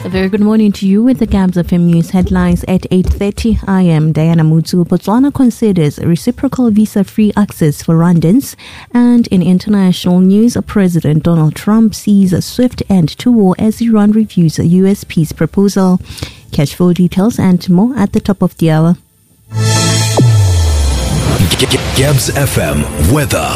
A very good morning to you with the Gabs FM News headlines at 8:30. I am Diana Mutsu. Botswana considers reciprocal visa-free access for Rwandans. And in international news, President Donald Trump sees a swift end to war as Iran reviews a U.S. peace proposal. Catch full details and more at the top of the hour. Gabs FM weather.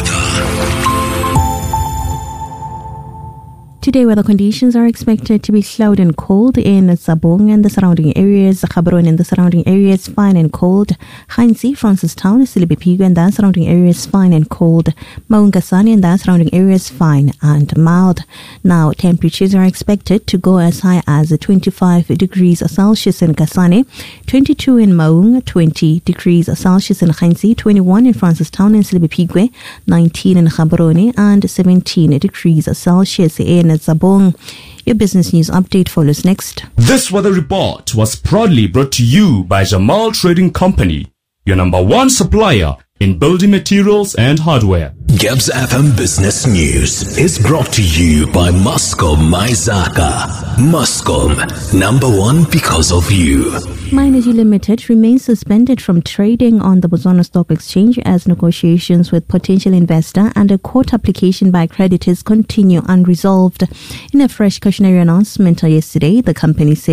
Today, weather conditions are expected to be cloudy and cold in Sabong and the surrounding areas, Gaborone and the surrounding areas, fine and cold. Khansi, Francistown, Silibipigo and the surrounding areas, fine and cold. Maungasani and the surrounding areas, fine and mild. Now, temperatures are expected to go as high as 25 degrees Celsius in Kasane, 22 in Maung, 20 degrees Celsius in Khansi, 21 in Francistown and Silibipigo, 19 in Gaborone, and 17 degrees Celsius in Zabong. Your business news update follows next. This weather report was proudly brought to you by Jamal Trading Company, your number one supplier in building materials and hardware. Gabs FM Business News is brought to you by Muscom Maizaka. Muscom, number one because of you. Minergy Limited remains suspended from trading on the Botswana Stock Exchange as negotiations with potential investor and a court application by creditors continue unresolved. In a fresh cautionary announcement yesterday, the company said